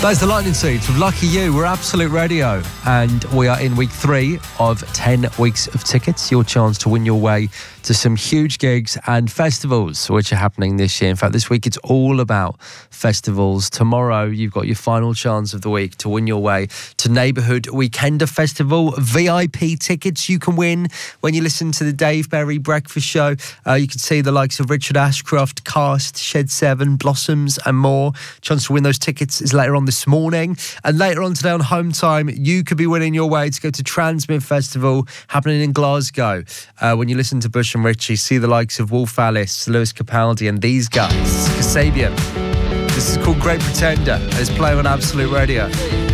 That's the Lightning Seeds with Lucky You. We're Absolute Radio, and we are in week 3 of 10 weeks of tickets. Your chance to win your way to some huge gigs and festivals which are happening this year. In fact, this week it's all about festivals. Tomorrow you've got your final chance of the week to win your way to Neighbourhood Weekender Festival. VIP tickets you can win when you listen to the Dave Berry Breakfast Show. You can see the likes of Richard Ashcroft, Cast, Shed 7, Blossoms and more. Chance to win those tickets is later on this morning. And later on today on Home Time, you could be winning your way to go to Transmit Festival happening in Glasgow. When you listen to Bush and Richie, see the likes of Wolf Alice, Lewis Capaldi and these guys. Kasabian. This is called Great Pretender. It's playing on Absolute Radio.